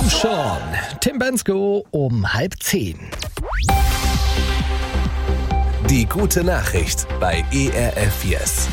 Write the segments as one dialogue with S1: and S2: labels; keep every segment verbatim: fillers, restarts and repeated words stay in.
S1: Komm schon, Tim Bendzko um halb zehn.
S2: Die gute Nachricht bei E R F Yes.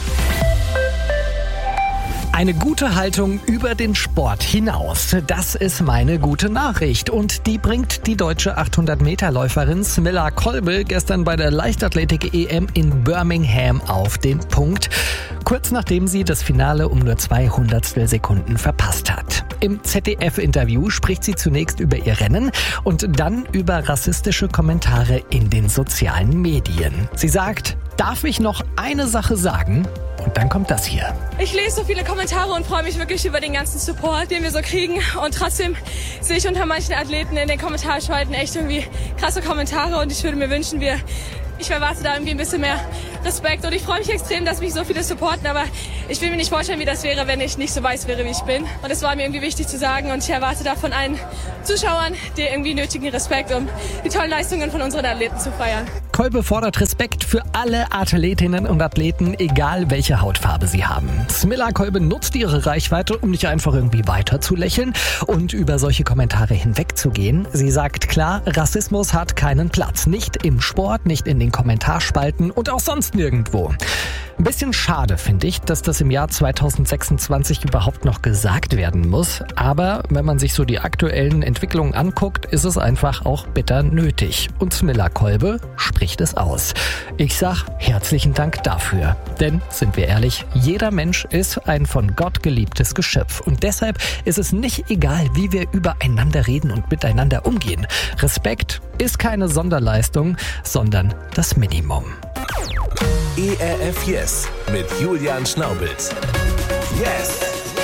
S1: Eine gute Haltung über den Sport hinaus, das ist meine gute Nachricht. Und die bringt die deutsche achthundert-Meter-Läuferin Smilla Kolbe gestern bei der Leichtathletik-E M in Birmingham auf den Punkt. Kurz nachdem sie das Finale um nur zwei Hundertstel Sekunden verpasst hat. Im Z D F-Interview spricht sie zunächst über ihr Rennen und dann über rassistische Kommentare in den sozialen Medien. Sie sagt, darf ich noch eine Sache sagen? Und dann kommt das hier.
S3: Ich lese so viele Kommentare und freue mich wirklich über den ganzen Support, den wir so kriegen. Und trotzdem sehe ich unter manchen Athleten in den Kommentarspalten echt irgendwie krasse Kommentare. Und ich würde mir wünschen, wir, ich erwarte da irgendwie ein bisschen mehr Respekt. Und ich freue mich extrem, dass mich so viele supporten. Aber ich will mir nicht vorstellen, wie das wäre, wenn ich nicht so weiß wäre, wie ich bin. Und es war mir irgendwie wichtig zu sagen. Und ich erwarte da von allen Zuschauern den irgendwie nötigen Respekt, um die tollen Leistungen von unseren Athleten zu feiern.
S1: Kolbe fordert Respekt für alle Athletinnen und Athleten, egal welche Hautfarbe sie haben. Smilla Kolbe nutzt ihre Reichweite, um nicht einfach irgendwie weiter zu lächeln und über solche Kommentare hinwegzugehen. Sie sagt klar, Rassismus hat keinen Platz. Nicht im Sport, nicht in den Kommentarspalten und auch sonst nirgendwo. Ein bisschen schade finde ich, dass das im Jahr zweitausendsechsundzwanzig überhaupt noch gesagt werden muss. Aber wenn man sich so die aktuellen Entwicklungen anguckt, ist es einfach auch bitter nötig. Und Smilla Kolbe spricht es aus. Ich sag herzlichen Dank dafür. Denn, sind wir ehrlich, jeder Mensch ist ein von Gott geliebtes Geschöpf. Und deshalb ist es nicht egal, wie wir übereinander reden und miteinander umgehen. Respekt ist keine Sonderleistung, sondern das Minimum.
S2: E R F Yes mit Julian Schnaubelt. Yes!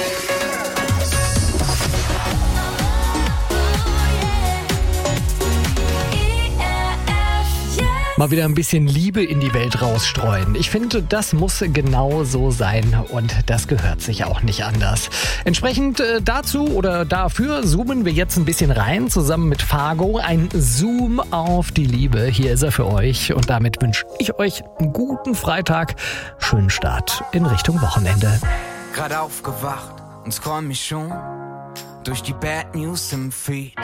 S1: Mal wieder ein bisschen Liebe in die Welt rausstreuen. Ich finde, das muss genau so sein und das gehört sich auch nicht anders. Entsprechend äh, dazu oder dafür zoomen wir jetzt ein bisschen rein, zusammen mit Fargo. Ein Zoom auf die Liebe. Hier ist er für euch und damit wünsche ich euch einen guten Freitag. Schönen Start in Richtung Wochenende.
S4: Gerade aufgewacht und scroll mich schon durch die Bad News im Feed.